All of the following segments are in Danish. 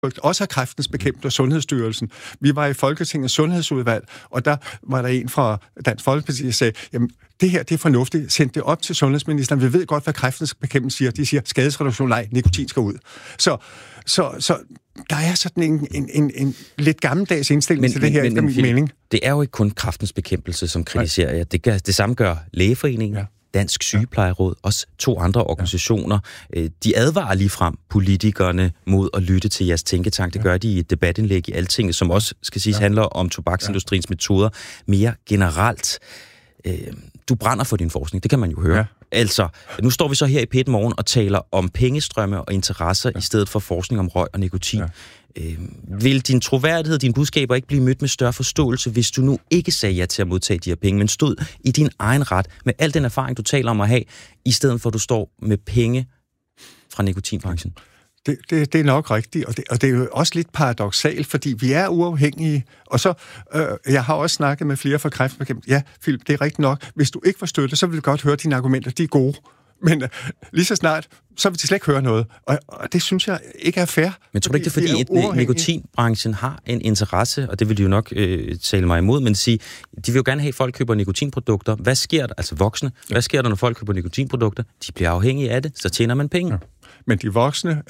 også af Kræftens Bekæmpelse og Sundhedsstyrelsen. Vi var i Folketingets Sundhedsudvalg, og der var der en fra Dansk Folkeparti, der sagde, jamen, det her, det er fornuftigt. Send det op til sundhedsministeren. Vi ved godt, hvad Kræftens Bekæmpelse siger. De siger, skadesreduktion, nej, nikotin skal ud. Så der er sådan en lidt gammeldags indstilling til det her, efter min mening. Det er jo ikke kun Kræftens Bekæmpelse, som kritiserer jer. Det samme gør Lægeforeningen. Ja. Dansk Sygeplejeråd, også 2 andre organisationer. De advarer ligefrem politikerne mod at lytte til jeres tænketank. Det gør de i et debatindlæg i Altinget, som også skal siges handler om tobaksindustriens metoder mere generelt. Du brænder for din forskning, det kan man jo høre. Ja. Altså, nu står vi så her i P1 Morgen og taler om pengestrømme og interesser i stedet for forskning om røg og nikotin. Ja. Vil din troværdighed, dine budskaber ikke blive mødt med større forståelse, hvis du nu ikke sagde ja til at modtage de her penge, men stod i din egen ret med al den erfaring, du taler om at have, i stedet for at du står med penge fra nikotinbranchen? Det er nok rigtigt, og det er jo også lidt paradoksalt, fordi vi er uafhængige, og så, jeg har også snakket med flere fra Kræftbekæmpelse. Ja, Philip, det er rigtigt nok. Hvis du ikke får støtte, så vil du godt høre dine argumenter, de er gode. Men lige så snart, så vil de slet ikke høre noget. Og det synes jeg ikke er fair. Men tror du ikke, det er fordi, nikotinbranchen har en interesse, og det vil de jo nok tale mig imod, men sige, de vil jo gerne have, at folk køber nikotinprodukter. Hvad sker der, altså voksne, hvad sker der, når folk køber nikotinprodukter? De bliver afhængige af det, så tjener man penge. Ja. Men de voksne,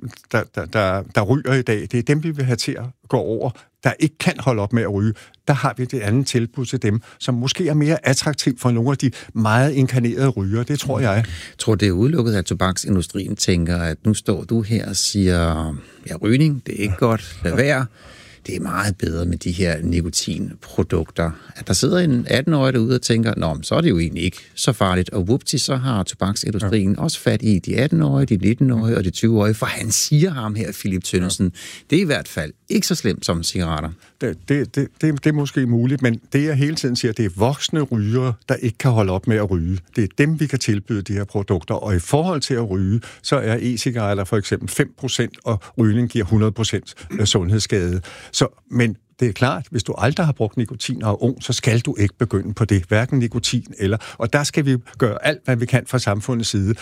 der ryger i dag, det er dem, vi vil have til at gå over, der ikke kan holde op med at ryge. Der har vi det andet tilbud til dem, som måske er mere attraktivt for nogle af de meget inkarnerede rygere. Det tror jeg. Jeg tror, det er udelukket, at tobaksindustrien tænker, at nu står du her og siger, ja, rygning, det er ikke godt, lad være. Det er meget bedre med de her nikotinprodukter. At der sidder en 18-årig derude og tænker, nå, så er det jo egentlig ikke så farligt. Og whoopty, så har tobaksindustrien også fat i de 18-årige, de 19-årige og de 20-årige, for han siger ham her, Philip Tønnesen, det er i hvert fald ikke så slemt som cigaretter. Det er måske muligt, men det jeg hele tiden siger, det er voksne rygere, der ikke kan holde op med at ryge. Det er dem, vi kan tilbyde de her produkter. Og i forhold til at ryge, så er e-cigaretter for eksempel 5%, og rygning giver 100% sundhedsskade. Men det er klart, hvis du aldrig har brugt nikotin og er ung, så skal du ikke begynde på det. Hverken nikotin eller... Og der skal vi gøre alt, hvad vi kan fra samfundets side.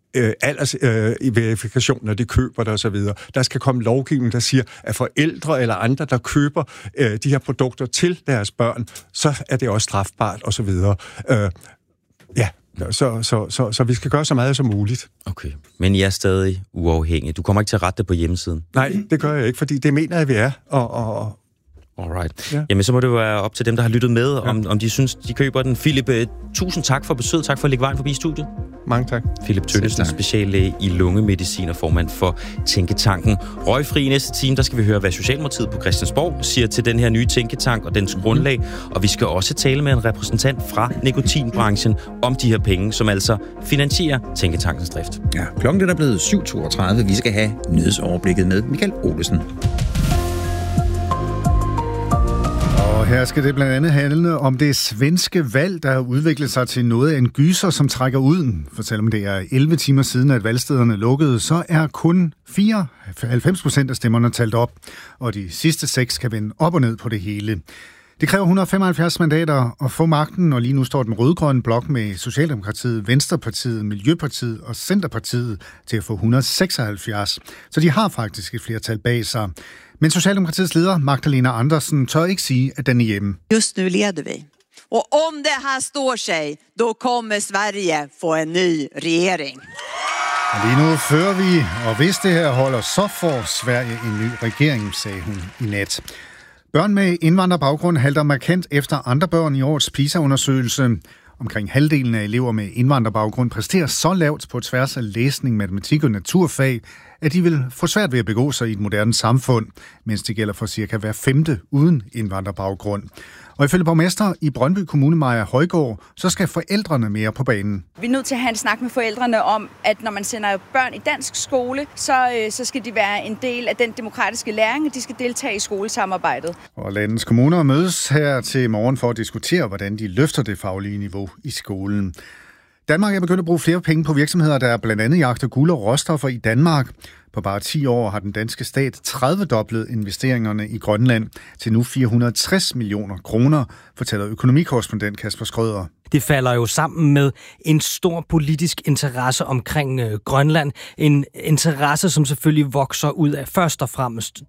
Verifikation, når de køber det osv. Der skal komme lovgivning, der siger, at forældre eller andre, der køber de her produkter til deres børn, så er det også strafbart osv. Så vi skal gøre så meget som muligt. Okay, men I er stadig uafhængige. Du kommer ikke til at rette det på hjemmesiden? Nej, det gør jeg ikke, fordi det mener jeg, vi er. Alright. Ja. Jamen, så må det være op til dem, der har lyttet med, om de synes, de køber den. Philip, tusind tak for besøget. Tak for at lægge vejen forbi studiet. Mange tak. Philip Tønnesen, speciallæge i lungemedicin og formand for Tænketanken. Røgfri i næste time, der skal vi høre, hvad Socialdemokratiet på Christiansborg siger til den her nye tænketank og dens grundlag. Og vi skal også tale med en repræsentant fra nikotinbranchen om de her penge, som altså finansierer Tænketankens drift. Ja, klokken er blevet 7.32. Vi skal have nyhedsoverblikket med Michael Olesen. Og her skal det blandt andet handle om det svenske valg, der har udviklet sig til noget af en gyser, som trækker ud. For selvom det er 11 timer siden, at valgstederne lukkede, så er kun 94% af stemmerne talt op. Og de sidste 6 kan vende op og ned på det hele. Det kræver 175 mandater at få magten, og lige nu står den rød-grønne blok med Socialdemokratiet, Venstrepartiet, Miljøpartiet og Centerpartiet til at få 176. Så de har faktisk et flertal bag sig. Men Socialdemokratiets leder, Magdalena Andersson, tør ikke sige, at den er hjemme. Just nu leder vi. Og om det her står sig, då kommer Sverige få en ny regering. Og lige nu fører vi, og hvis det her holder, så får Sverige en ny regering, sagde hun i nat. Børn med indvandrerbaggrund halter markant efter andre børn i årets PISA-undersøgelse. Omkring halvdelen af elever med indvandrerbaggrund præsterer så lavt på tværs af læsning, matematik og naturfag, at de vil få svært ved at begå sig i et moderne samfund, mens det gælder for cirka hver 5. uden indvandrerbaggrund. Og ifølge borgmester i Brøndby Kommune, Maja Højgaard, så skal forældrene mere på banen. Vi er nødt til at have en snak med forældrene om, at når man sender børn i dansk skole, så skal de være en del af den demokratiske læring, og de skal deltage i skolesamarbejdet. Og landets kommuner mødes her til morgen for at diskutere, hvordan de løfter det faglige niveau i skolen. Danmark er begyndt at bruge flere penge på virksomheder, der blandt andet jagter guld og råstoffer i Danmark. På bare 10 år har den danske stat 30-doblet investeringerne i Grønland til nu 460 millioner kroner, fortæller økonomikorrespondent Kasper Skrøder. Det falder jo sammen med en stor politisk interesse omkring Grønland. En interesse, som selvfølgelig vokser ud af først og fremmest